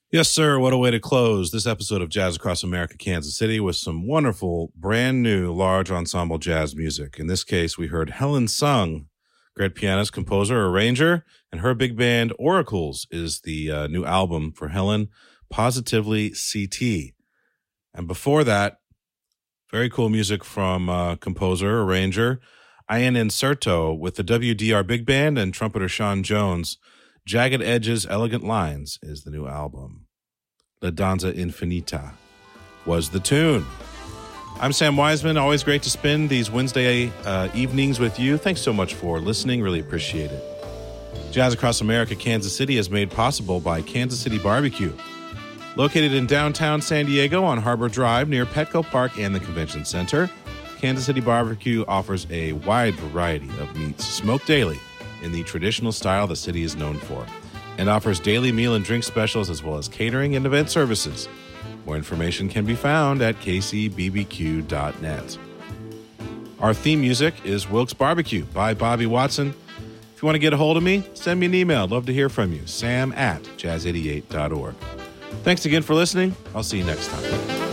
Yes, sir. What a way to close this episode of Jazz Across America, Kansas City, with some wonderful, brand new, large ensemble jazz music. In this case, we heard Helen Sung, great pianist, composer, arranger, and her big band Oracles is the new album for Helen, Positively CT. And before that, very cool music from composer, arranger, Ian Inserto with the WDR Big Band and trumpeter Sean Jones. Jagged Edges, Elegant Lines is the new album. La Danza Infinita was the tune. I'm Sam Wiseman. Always great to spend these Wednesday evenings with you. Thanks so much for listening. Really appreciate it. Jazz Across America, Kansas City is made possible by Kansas City Barbecue. Located in downtown San Diego on Harbor Drive near Petco Park and the Convention Center, Kansas City Barbecue offers a wide variety of meats smoked daily in the traditional style the city is known for, and offers daily meal and drink specials as well as catering and event services. More information can be found at kcbbq.net. Our theme music is Wilkes Barbecue by Bobby Watson. If you want to get a hold of me, send me an email. I'd love to hear from you. sam@jazz88.org. Thanks again for listening. I'll see you next time.